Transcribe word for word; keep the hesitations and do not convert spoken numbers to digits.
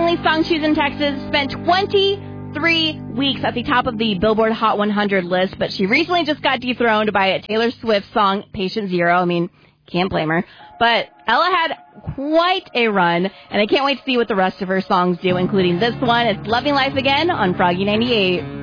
Emily's song Shoes in Texas spent twenty-three weeks at the top of the Billboard Hot one hundred list, but she recently just got dethroned by a Taylor Swift song, Patient Zero. I mean, can't blame her. But Ella had quite a run, and I can't wait to see what the rest of her songs do, including this one. It's Loving Life Again on Froggy ninety-eight.